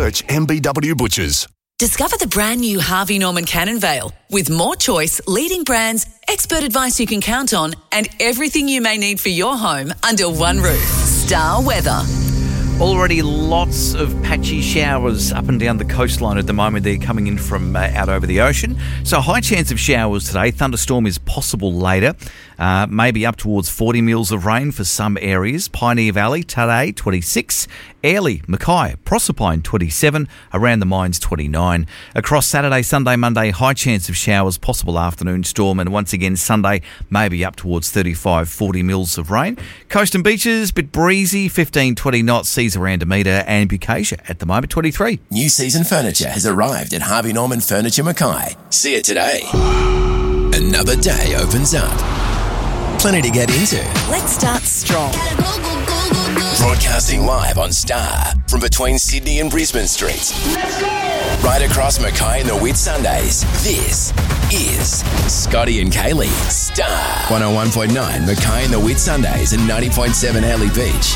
Search MBW Butchers. Discover the brand new Harvey Norman Cannon Vale with more choice, leading brands, expert advice you can count on, and everything you may need for your home under one roof. Star Weather. Already lots of patchy showers up and down the coastline at the moment. They're coming in from out over the ocean. So high chance of showers today. Thunderstorm is possible later. Maybe up towards 40 mils of rain for some areas. Pioneer Valley today, 26. Airlie, Mackay, Proserpine, 27. Around the Mines, 29. Across Saturday, Sunday, Monday, high chance of showers, possible afternoon storm. And once again, Sunday, maybe up towards 35, 40 mils of rain. Coast and beaches, bit breezy, 15, 20 knots, seas around a metre. And Bucacia at the moment, 23. New season furniture has arrived at Harvey Norman Furniture Mackay. See it today. Another day opens up. Plenty to get into. Let's start strong. Broadcasting live on Star from between Sydney and Brisbane Streets. Let's go! Right across Mackay and the Whitsundays. This is Scotty and Kaylee. Star 101.9 Mackay and the Whitsundays and 90.7 Airlie Beach.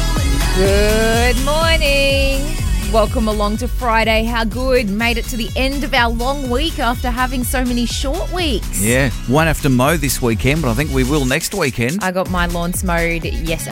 Good morning. Welcome along to Friday. How good. Made it to the end of our long week after having so many short weeks. Yeah, won't have to mow this weekend, but I think we will next weekend. I got my lawns mowed yesterday.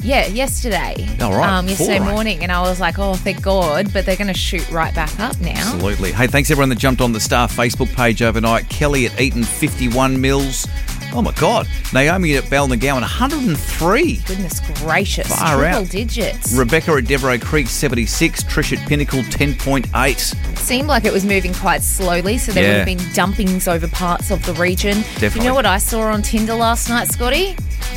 All right. Yesterday morning, and I was like, oh, thank God, but they're going to shoot right back up now. Absolutely. Hey, thanks everyone that jumped on the Star Facebook page overnight. Kelly at Eaton, 51 mils. Oh, my God. Naomi at Balnagowan, 103. Goodness gracious. Far Triple out. digits. Rebecca at Devereux Creek, 76. Trish at Pinnacle, 10.8. It seemed like it was moving quite slowly, so there would have been dumpings over parts of the region. Definitely. You know what I saw on Tinder last night, Scotty?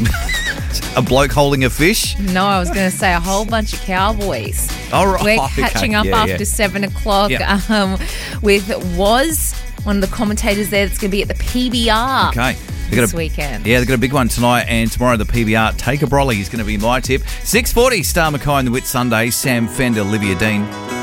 A bloke holding a fish? No, I was going to say a whole bunch of cowboys. All right. We're catching up after 7 o'clock with Woz, one of the commentators there that's going to be at the PBR. Okay. This weekend. Yeah, they've got a big one tonight and tomorrow the PBR. Take a Brolly is going to be my tip. 6:40, Star Mackay and the Whitsundays. Sam Fender, Olivia Dean.